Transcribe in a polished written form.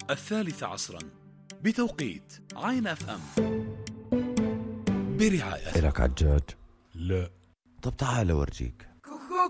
13 بتوقيت عين اف ام برعاية. إلك عجاج؟ لا. طب تعال أورجيك.